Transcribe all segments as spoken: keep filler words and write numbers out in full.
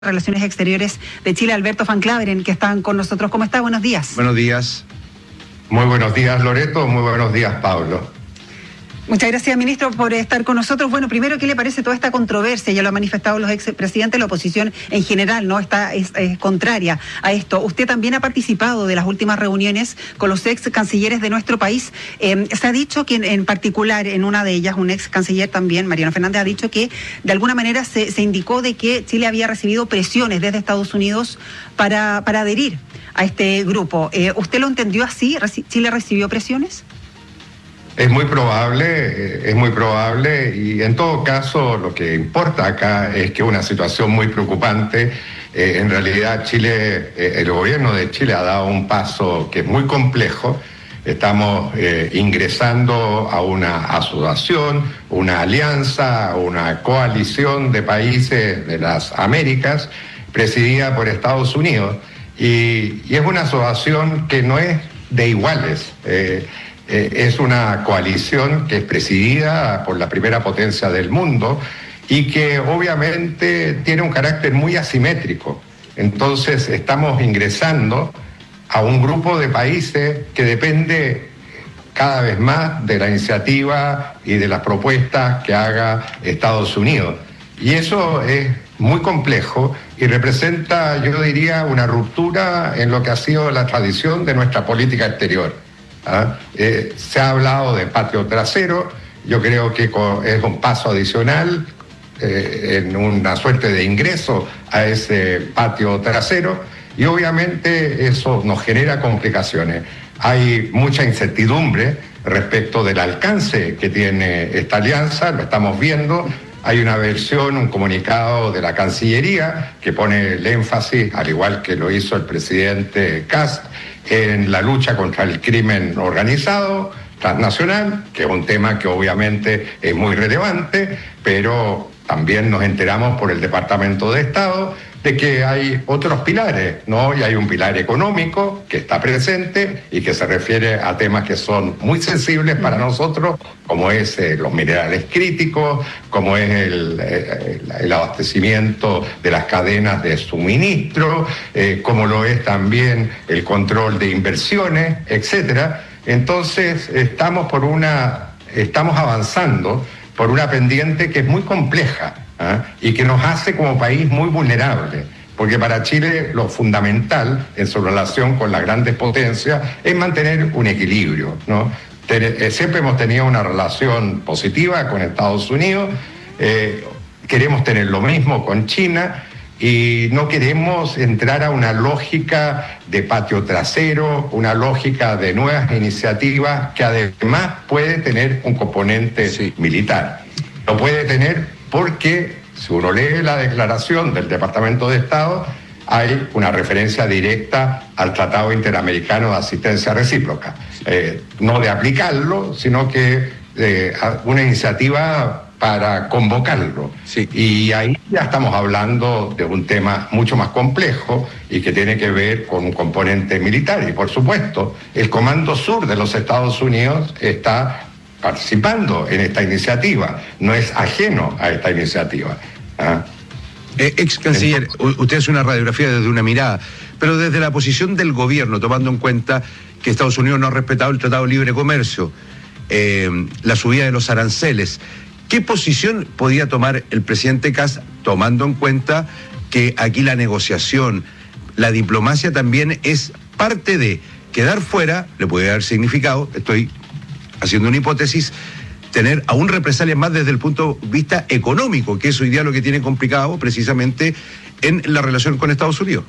Relaciones Exteriores de Chile, Alberto Van Claveren, que están con nosotros. ¿Cómo está? Buenos días. Buenos días. Muy buenos días, Loreto. Muy buenos días, Pablo. Muchas gracias, ministro, por estar con nosotros. Bueno, primero, ¿qué le parece toda esta controversia? Ya lo han manifestado los expresidentes, la oposición en general, ¿no? Está es, es contraria a esto. Usted también ha participado de las últimas reuniones con los ex cancilleres de nuestro país. Eh, se ha dicho que en, en particular, en una de ellas, un ex canciller también, Mariano Fernández, ha dicho que de alguna manera se, se indicó de que Chile había recibido presiones desde Estados Unidos para, para adherir a este grupo. Eh, ¿Usted lo entendió así? ¿Chile recibió presiones? Es muy probable, es muy probable, y en todo caso lo que importa acá es que una situación muy preocupante. Eh, en realidad Chile, eh, el gobierno de Chile ha dado un paso que es muy complejo. Estamos eh, ingresando a una asociación, una alianza, una coalición de países de las Américas presidida por Estados Unidos, y, y es una asociación que no es de iguales. Eh, Eh, es una coalición que es presidida por la primera potencia del mundo y que obviamente tiene un carácter muy asimétrico. Entonces estamos ingresando a un grupo de países que depende cada vez más de la iniciativa y de las propuestas que haga Estados Unidos. Y eso es muy complejo y representa, yo diría, una ruptura en lo que ha sido la tradición de nuestra política exterior. ¿Ah? Eh, se ha hablado de patio trasero. Yo creo que es un paso adicional eh, en una suerte de ingreso a ese patio trasero, y obviamente eso nos genera complicaciones. Hay mucha incertidumbre respecto del alcance que tiene esta alianza, lo estamos viendo. Hay una versión, un comunicado de la Cancillería que pone el énfasis, al igual que lo hizo el presidente Kast, en la lucha contra el crimen organizado transnacional, que es un tema que obviamente es muy relevante, pero también nos enteramos por el Departamento de Estado de que hay otros pilares, ¿no? Y hay un pilar económico que está presente y que se refiere a temas que son muy sensibles para nosotros, como es eh, los minerales críticos, como es el, el, el abastecimiento de las cadenas de suministro, eh, como lo es también el control de inversiones, etcétera. Entonces estamos por una, estamos avanzando por una pendiente que es muy compleja, ¿eh? Y que nos hace como país muy vulnerable, porque para Chile lo fundamental en su relación con las grandes potencias es mantener un equilibrio, ¿no? Ten, siempre hemos tenido una relación positiva con Estados Unidos, eh, queremos tener lo mismo con China, y no queremos entrar a una lógica de patio trasero, una lógica de nuevas iniciativas que además puede tener un componente sí. militar. Lo puede tener porque, si uno lee la declaración del Departamento de Estado, hay una referencia directa al Tratado Interamericano de Asistencia Recíproca. Eh, no de aplicarlo, sino que eh, una iniciativa para convocarlo. Sí. Y ahí ya estamos hablando de un tema mucho más complejo y que tiene que ver con un componente militar. Y por supuesto, el Comando Sur de los Estados Unidos está participando en esta iniciativa, no es ajeno a esta iniciativa. ¿Ah? Eh, ex canciller, Entonces, usted hace una radiografía desde una mirada, pero desde la posición del gobierno, tomando en cuenta que Estados Unidos no ha respetado el Tratado de Libre Comercio, eh, la subida de los aranceles, ¿qué posición podía tomar el presidente Kast, tomando en cuenta que aquí la negociación, la diplomacia también es parte de quedar fuera? Le puede dar significado, estoy haciendo una hipótesis, tener aún represalias más desde el punto de vista económico, que es hoy día lo que tiene complicado precisamente en la relación con Estados Unidos.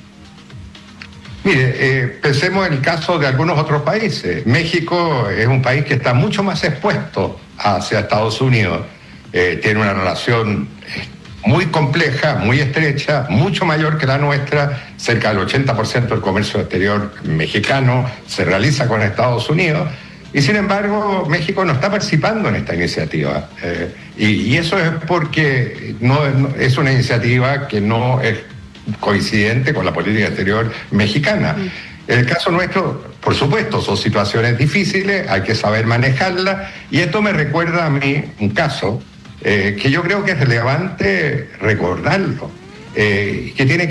Mire, eh, pensemos en el caso de algunos otros países. México es un país que está mucho más expuesto hacia Estados Unidos. Eh, tiene una relación muy compleja, muy estrecha, mucho mayor que la nuestra. Cerca del ochenta por ciento del comercio exterior mexicano se realiza con Estados Unidos, y sin embargo México no está participando en esta iniciativa. Eh, y, y eso es porque no, no, es una iniciativa que no es coincidente con la política exterior mexicana. En el caso nuestro, por supuesto, son situaciones difíciles, hay que saber manejarlas, y esto me recuerda a mí un caso Eh, que yo creo que es relevante recordarlo. eh, que tiene que